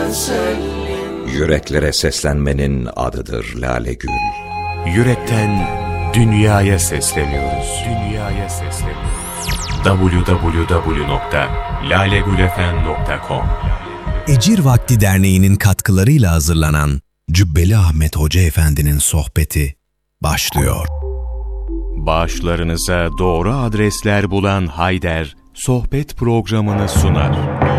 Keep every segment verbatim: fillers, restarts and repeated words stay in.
وسلم. Yüreklere seslenmenin adıdır Lale Gül. Yürekten dünyaya sesleniyoruz. Dünyaya sesleniyoruz. double-u double-u double-u nokta lale gül f m nokta com Ecir Vakti Derneği'nin katkılarıyla hazırlanan Cübbeli Ahmet Hoca Efendi'nin sohbeti başlıyor. Bağışlarınıza doğru adresler bulan Hayder, sohbet programını sunar.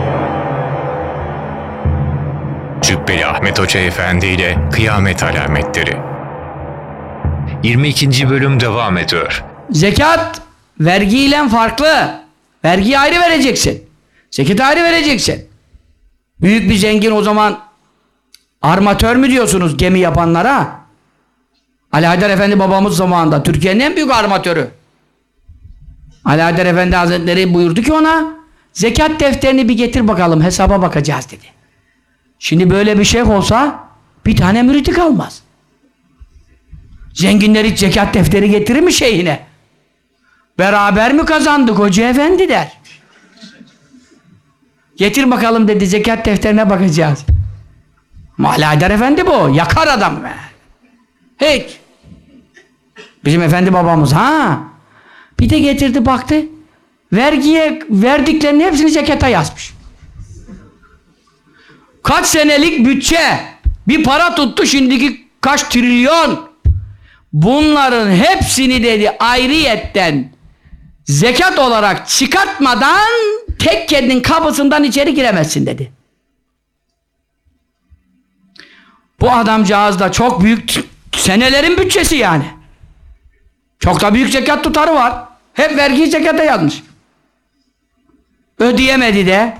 Cübbeli Ahmet Hoca Efendi ile Kıyamet Alametleri yirmi ikinci bölüm devam ediyor. Zekat vergiyle farklı. Vergiyi ayrı vereceksin. Zekatı ayrı vereceksin. Büyük bir zengin o zaman armatör mü diyorsunuz gemi yapanlara? Ali Haydar Efendi babamız zamanında Türkiye'nin en büyük armatörü. Ali Haydar Efendi Hazretleri buyurdu ki ona, zekat defterini bir getir bakalım, hesaba bakacağız dedi. Şimdi böyle bir şey olsa bir tane müridi kalmaz. Zenginler hiç zekat defteri getirir mi şeyhine? Beraber mi kazandık Hoca Efendi der. Getir bakalım dedi, zekat defterine bakacağız. Ali Haydar Efendi bu, yakar adam be. Hiç. Bizim efendi babamız ha. Bir de getirdi baktı. Vergiye verdiklerinin hepsini zekata yazmış. Kaç senelik bütçe. Bir para tuttu şimdiki kaç trilyon. Bunların hepsini dedi ayrıyetten zekat olarak çıkartmadan tekkenin kapısından içeri giremezsin dedi. Bu adamcağız da çok büyük senelerin bütçesi yani. Çok da büyük zekat tutarı var. Hep vergiyi zekata yazmış. Ödeyemedi de.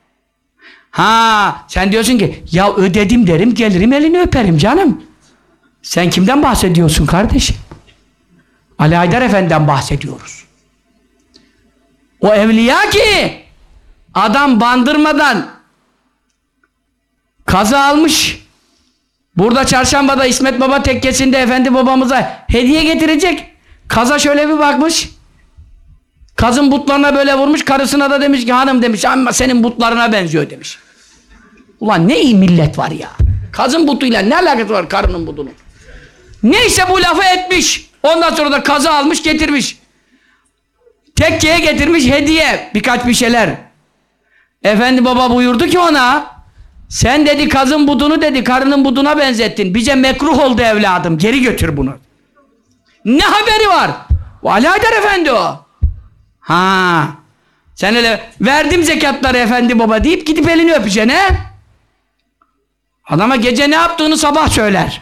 Ha, sen diyorsun ki ya ödedim derim, gelirim elini öperim canım. Sen kimden bahsediyorsun kardeşim? Ali Haydar Efendi'den bahsediyoruz. O evliya ki adam bandırmadan kazı almış. Burada Çarşamba'da İsmet Baba tekkesinde efendi babamıza hediye getirecek. Kaza şöyle bir bakmış. Kazın butlarına böyle vurmuş. Karısına da demiş ki hanım demiş ama senin butlarına benziyor demiş. Ulan ne iyi millet var ya. Kazın butuyla ne alakası var karının butunun? Neyse bu lafı etmiş. Ondan sonra da kazı almış getirmiş. Tekkeye getirmiş hediye. Birkaç bir şeyler. Efendi baba buyurdu ki ona, sen dedi kazın budunu dedi karının buduna benzettin. Bize mekruh oldu evladım. Geri götür bunu. Ne haberi var? O Ali Haydar Efendi o. Ha. Sen öyle verdim zekatları efendi baba deyip gidip elini öpeceksin he? Adama gece ne yaptığını sabah söyler.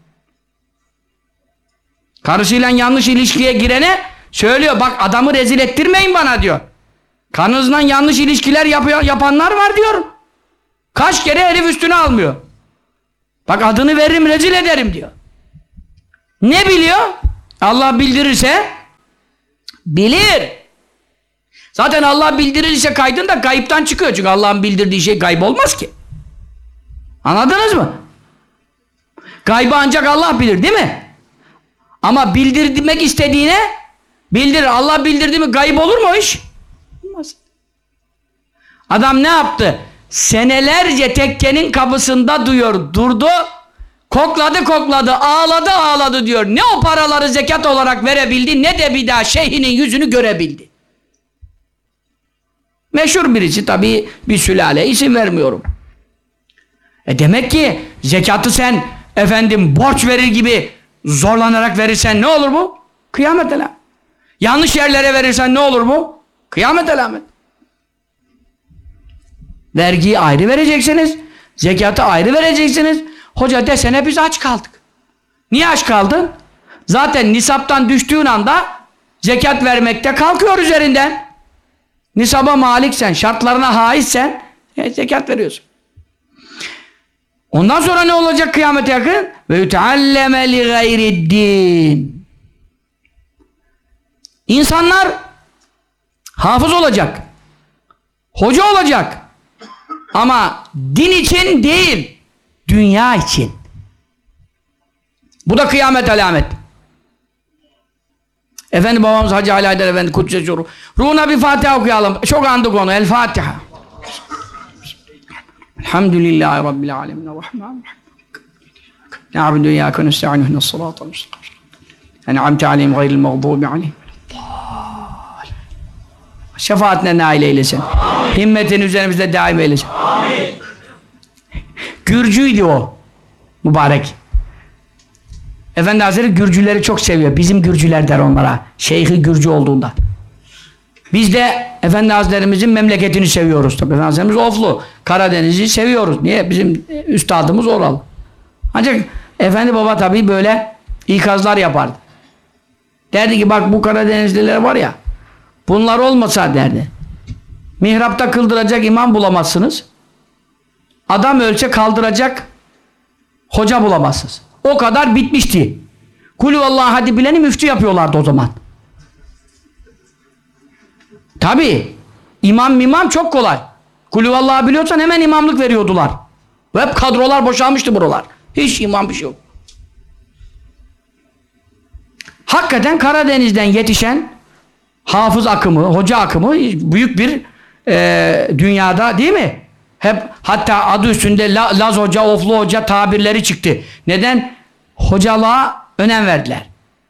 Karısıyla yanlış ilişkiye girene söylüyor. Bak adamı rezil ettirmeyin bana diyor. Karınızla yanlış ilişkiler yapıyor, yapanlar var diyor. Kaç kere herif üstüne almıyor. Bak adını veririm rezil ederim diyor. Ne biliyor? Allah bildirirse bilir. Zaten Allah bildirirse kaydın da kayıptan çıkıyor. Çünkü Allah'ın bildirdiği şey gayb olmaz ki. Anladınız mı? Gaybı ancak Allah bilir değil mi? Ama bildirmek istediğine bildirir. Allah bildirdi mi gayb olur mu o iş? Olmaz. Adam ne yaptı? Senelerce tekkenin kapısında duyuyor, durdu, kokladı kokladı, ağladı ağladı diyor. Ne o paraları zekat olarak verebildi, ne de bir daha şeyhinin yüzünü görebildi. Meşhur birisi tabii, bir sülale, isim vermiyorum. E demek ki zekatı sen efendim borç verir gibi zorlanarak verirsen ne olur bu? Kıyamet alamet. Yanlış yerlere verirsen ne olur bu? Kıyamet alamet. Vergiyi ayrı vereceksiniz, zekatı ayrı vereceksiniz. Hoca desene biz aç kaldık. Niye aç kaldın? Zaten nisaptan düştüğün anda zekat vermekte kalkıyor üzerinden. Nisaba maliksen, şartlarına haizsen e, zekat veriyorsun. Ondan sonra ne olacak kıyamete yakın? Ve yutealleme li gayriddin. İnsanlar hafız olacak, hoca olacak. Ama din için değil, dünya için. Bu da kıyamet alamet. Efendi babamız Hacı Ali Haydar Efendi Kudüs'e soru. Ruhuna bir Fatiha okuyalım. Çok andık onu. El Fatiha. Elhamdülillahi Rabbil alemin. Rahmanirrahim. Na'budu iyyâke ve nesta'în ihdinas sırâtal mustakîm. En'amte aleyhim gayril mağdûbi aleyhim. Şefaatine nail eylesin. Himmetin üzerimizde daim eylesin. Amin. Gürcüydü o. Mübarek. Efendi Hazretleri Gürcüleri çok seviyor. Bizim Gürcüler der onlara. Şeyhi Gürcü olduğunda. Biz de Efendi Hazretlerimizin memleketini seviyoruz. Tabii Efendi Hazretlerimiz Oflu. Karadeniz'i seviyoruz. Niye? Bizim üstadımız oralı. Ancak Efendi Baba tabii böyle ikazlar yapardı. Derdi ki bak bu Karadenizliler var ya, bunlar olmasa derdi, mihrapta kıldıracak imam bulamazsınız. Adam ölse kaldıracak hoca bulamazsınız. O kadar bitmişti. Kulü vallahi hadi bileni müftü yapıyorlardı o zaman. Tabi imam mimam çok kolay. Kulü vallahi biliyorsan hemen imamlık veriyordular. Ve hep kadrolar boşalmıştı buralar. Hiç imam bir şey yok. Hakikaten Karadeniz'den yetişen hafız akımı, hoca akımı büyük bir e, dünyada değil mi? Hep hatta adı üstünde La, Laz Hoca, Oflu Hoca tabirleri çıktı. Neden? Hocalığa önem verdiler.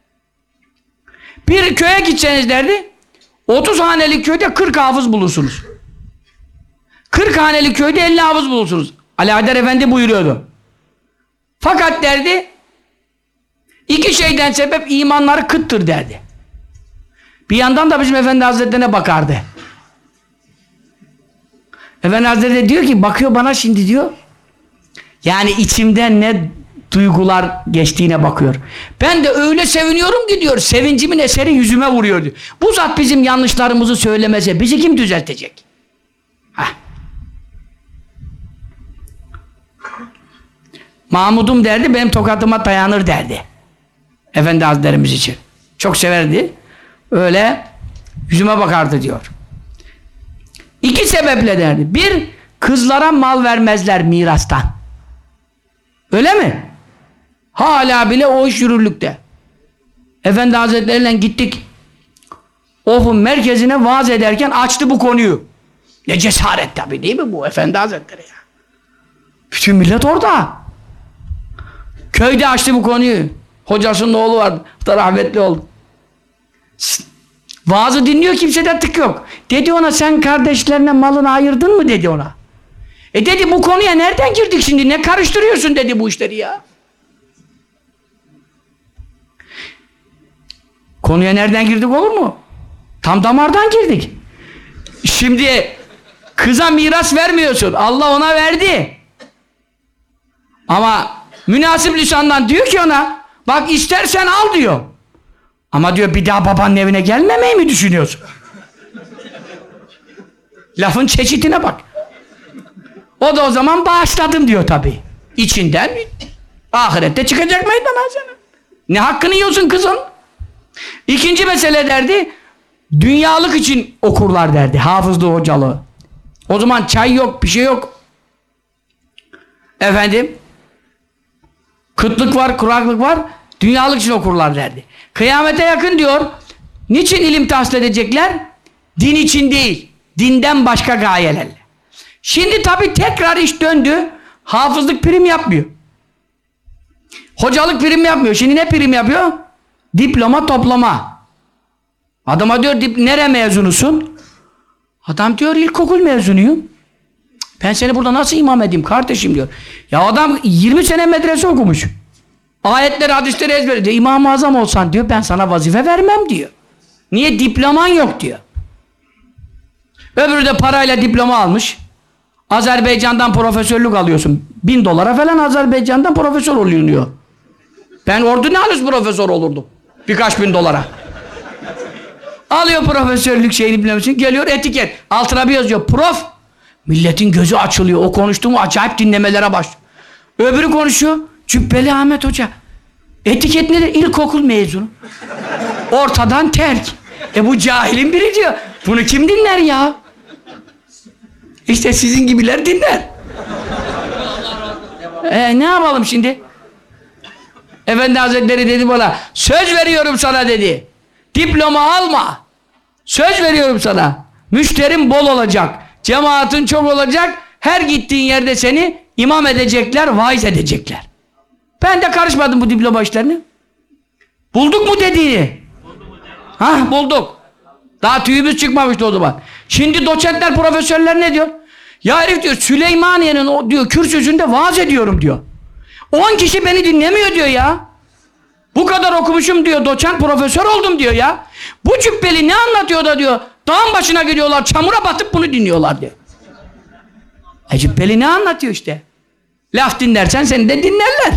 Bir köye gitseniz derdi, otuz hanelik köyde kırk hafız bulursunuz. kırk hanelik köyde elli hafız bulursunuz. Ali Haydar Efendi buyuruyordu. Fakat derdi, iki şeyden sebep imanları kıttır derdi. Bir yandan da bizim Efendi Hazretlerine bakardı. Efendi Hazretleri diyor ki, bakıyor bana şimdi diyor, yani içimden ne duygular geçtiğine bakıyor. Ben de öyle seviniyorum ki diyor, sevincimin eseri yüzüme vuruyor diyor. Bu zat bizim yanlışlarımızı söylemese bizi kim düzeltecek? Heh. Mahmud'um derdi, benim tokatıma dayanır derdi. Efendi Hazretlerimiz için. Çok severdi. Öyle yüzüme bakardı diyor. İki sebeple derdi. Bir, kızlara mal vermezler mirastan. Öyle mi? Hala bile o iş yürürlükte. Efendi Hazretleri'yle gittik. Of'un merkezine vaaz ederken açtı bu konuyu. Ne cesaret tabii değil mi bu Efendi Hazretleri ya? Bütün millet orada. Köyde açtı bu konuyu. Hocasının oğlu vardı. Da rahmetli oldu. Vaazı dinliyor, kimsede tık yok. Dedi ona, sen kardeşlerine malını ayırdın mı dedi ona. E dedi, bu konuya nereden girdik şimdi? Ne karıştırıyorsun dedi bu işleri ya. Konuya nereden girdik olur mu? Tam damardan girdik. Şimdi kıza miras vermiyorsun. Allah ona verdi. Ama münasip lisandan diyor ki ona, bak istersen al diyor. Ama diyor, bir daha babanın evine gelmemeyi mi düşünüyorsun? Lafın çeşitine bak. O da o zaman bağışladım diyor tabii. İçinden ahirette çıkacak meydana sana. Ne hakkını yiyorsun kızın? İkinci mesele derdi, dünyalık için okurlar derdi, hafızlığı, hocalığı. O zaman çay yok, bir şey yok. Efendim, kıtlık var, kuraklık var, dünyalık için okurlar derdi. Kıyamete yakın diyor, niçin ilim tahsil edecekler? Din için değil, dinden başka gayelerle. Şimdi tabii tekrar iş döndü, hafızlık prim yapmıyor. Hocalık prim yapmıyor. Şimdi ne prim yapıyor? Diploma toplama. Adama diyor, nere mezunusun? Adam diyor, ilkokul mezunuyum. Ben seni burada nasıl imam edeyim kardeşim diyor. Ya adam yirmi sene medrese okumuş. Ayetleri, hadisleri ezber diyor. İmam-ı Azam olsan diyor, ben sana vazife vermem diyor. Niye? Diploman yok diyor. Öbürü de parayla diploma almış. Azerbaycan'dan profesörlük alıyorsun. Bin dolara falan Azerbaycan'dan profesör oluyor. Ben ordinalist profesör olurdum. Birkaç bin dolara. Alıyor profesörlük şeyini bilemişsin. Geliyor etiket. Altına bir yazıyor. Prof. Milletin gözü açılıyor. O konuştuğumu acayip dinlemelere başlıyor. Öbürü konuşuyor. Cübbeli Ahmet Hoca. Etiket nedir? İlkokul mezunu. Ortadan terk. E bu cahilin biri diyor. Bunu kim dinler ya? İşte sizin gibiler dinler. E ne yapalım şimdi? Efendi Hazretleri dedi bana, söz veriyorum sana dedi. Diploma alma. Söz veriyorum sana. Müşterim bol olacak. Cemaatin çok olacak. Her gittiğin yerde seni imam edecekler, vaiz edecekler. Ben de karışmadım bu diploma işlerine. Bulduk mu dediğini? Hah, bulduk. Daha tüyümüz çıkmamıştı o zaman. Şimdi doçentler, profesörler ne diyor? Ya herif diyor, Süleymaniye'nin o diyor kürsüsünde vaaz ediyorum diyor. on kişi beni dinlemiyor diyor ya. Bu kadar okumuşum diyor, doçent profesör oldum diyor ya. Bu cübbeli ne anlatıyor da diyor, dağın başına gidiyorlar, çamura batıp bunu dinliyorlar diyor. E cübbeli ne anlatıyor işte? Laf dinlersen seni de dinlerler.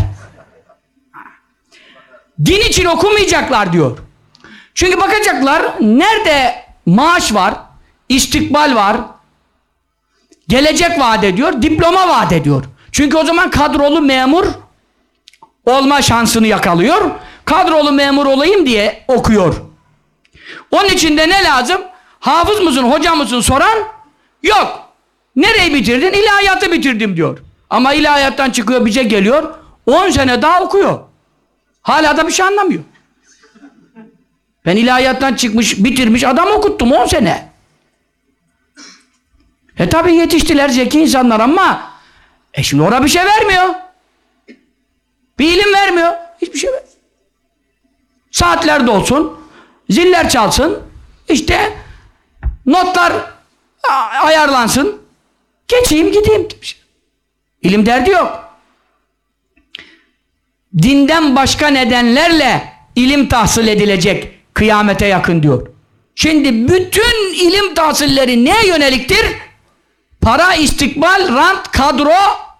Din için okumayacaklar diyor. Çünkü bakacaklar, nerede maaş var, istikbal var, gelecek vaat ediyor, diploma vaat ediyor. Çünkü o zaman kadrolu memur olma şansını yakalıyor. Kadrolu memur olayım diye okuyor. Onun için de ne lazım? Hafız mısın, hoca mısın soran yok. Nereyi bitirdin? İlahiyatı bitirdim diyor. Ama ilahiyattan çıkıyor, bize geliyor, on sene daha okuyor. Hala da bir şey anlamıyor. Ben ilahiyattan çıkmış, bitirmiş adam okuttum on sene. E tabi yetiştiler zeki insanlar ama e şimdi ona bir şey vermiyor. Bir ilim vermiyor. Hiçbir şey vermiyor. Saatler dolsun, ziller çalsın, işte notlar ayarlansın, geçeyim gideyim. İlim derdi yok. Dinden başka nedenlerle ilim tahsil edilecek kıyamete yakın diyor. Şimdi bütün ilim tahsilleri neye yöneliktir? Para, istikbal, rant, kadro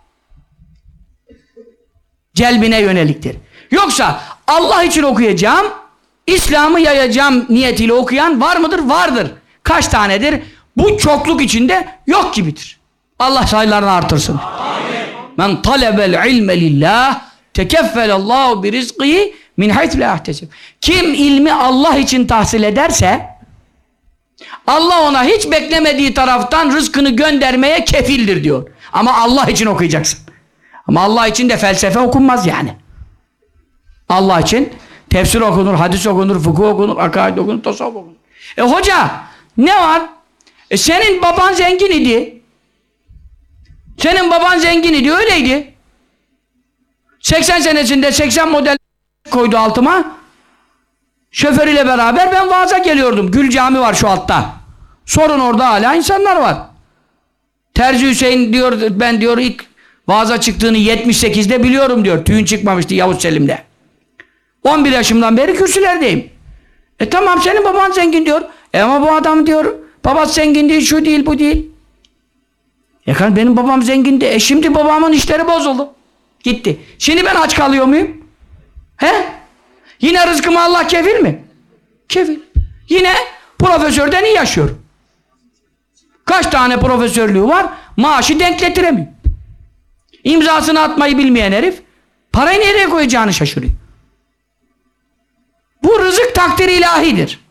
celbine yöneliktir. Yoksa Allah için okuyacağım, İslam'ı yayacağım niyetiyle okuyan var mıdır? Vardır. Kaç tanedir? Bu çokluk içinde yok gibidir. Allah sayılarını artırsın. Men talebel ilme lillah tekeffelallahu bi rizqihi min haythu la yahtesib. Kim ilmi Allah için tahsil ederse Allah ona hiç beklemediği taraftan rızkını göndermeye kefildir diyor. Ama Allah için okuyacaksın. Ama Allah için de felsefe okunmaz yani. Allah için tefsir okunur, hadis okunur, fıkıh okunur, akaid okunur, tasavvuf okunur. E hoca ne var? E senin baban zengin idi. Senin baban zengin idi, öyleydi. seksen senesinde seksen model koydu altıma. Şoförüyle beraber ben vaaza geliyordum. Gül Cami var şu altta. Sorun, orada hala insanlar var. Terzi Hüseyin diyor, ben diyor ilk vaaza çıktığını yetmiş sekizde biliyorum diyor. Tüyün çıkmamıştı Yavuz Selim'de. on bir yaşımdan beri kürsülerdeyim. E tamam, senin baban zengin diyor. E ama bu adam diyor, babası zengin değil, şu değil, bu değil. E kan benim babam zengindi. E şimdi babamın işleri bozuldu. Gitti. Şimdi ben aç kalıyor muyum? He? Yine rızkımı Allah kefil mi? Kefil. Yine profesörden iyi yaşıyorum. Kaç tane profesörlüğü var? Maaşı denkletiremiyor. İmzasını atmayı bilmeyen herif parayı nereye koyacağını şaşırıyor. Bu rızık takdiri ilahidir.